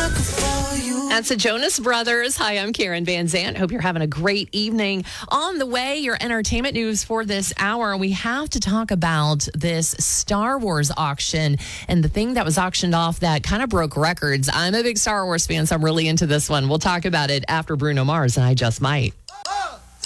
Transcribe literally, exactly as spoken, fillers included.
That's the Jonas Brothers. Hi, I'm Karen Van Zant. Hope you're having a great evening. On the way, your entertainment news for this hour. We have to talk about this Star Wars auction and the thing that was auctioned off that kind of broke records. I'm a big Star Wars fan, so I'm really into this one. We'll talk about it after Bruno Mars and I Just Might.